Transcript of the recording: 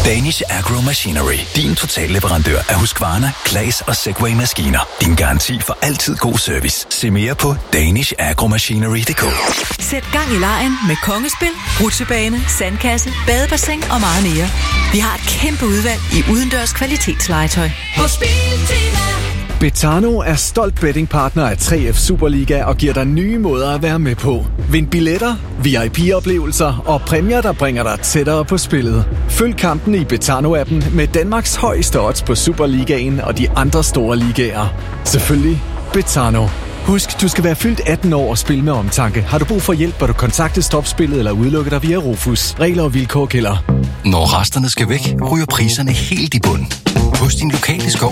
Danish Agro Machinery. Din totalleverandør af Husqvarna, Claas og Segway-maskiner. Din garanti for altid god service. Se mere på danishagromachinery.dk. Sæt gang i legen med kongespil, rutsjebane, sandkasse, badebassin og meget mere. Vi har et kæmpe udvalg i udendørs kvalitetslegetøj. På Spiltina. Betano er stolt bettingpartner af 3F Superliga og giver dig nye måder at være med på. Vind billetter, VIP-oplevelser og præmier, der bringer dig tættere på spillet. Følg kampen i Betano-appen med Danmarks højeste odds på Superligaen og de andre store ligaer. Selvfølgelig Betano. Husk, du skal være fyldt 18 år og spille med omtanke. Har du brug for hjælp, bør du kontakte Stopspillet eller udelukke dig via Rofus. Regler og vilkår gælder. Når resterne skal væk, ryger priserne helt i bund. Hos din lokale skov